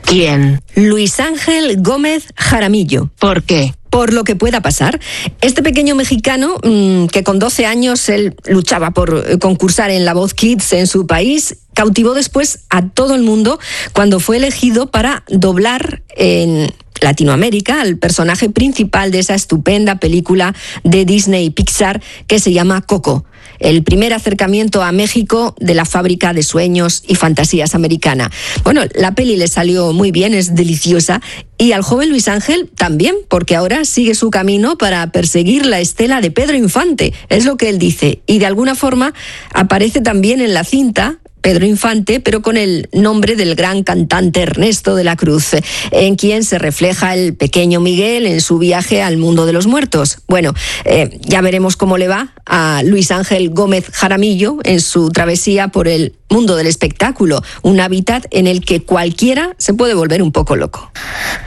¿Quién? Luis Ángel Gómez Jaramillo. ¿Por qué? Por lo que pueda pasar. Este pequeño mexicano, que con 12 años él luchaba por concursar en La Voz Kids en su país, cautivó después a todo el mundo cuando fue elegido para doblar en Latinoamérica al personaje principal de esa estupenda película de Disney y Pixar que se llama Coco. El primer acercamiento a México de la fábrica de sueños y fantasías americana. Bueno, la peli le salió muy bien, es deliciosa, y al joven Luis Ángel también, porque ahora sigue su camino para perseguir la estela de Pedro Infante, es lo que él dice, y de alguna forma aparece también en la cinta Pedro Infante, pero con el nombre del gran cantante Ernesto de la Cruz, en quien se refleja el pequeño Miguel en su viaje al mundo de los muertos. Bueno, ya veremos cómo le va a Luis Ángel Gómez Jaramillo en su travesía por el mundo del espectáculo, un hábitat en el que cualquiera se puede volver un poco loco.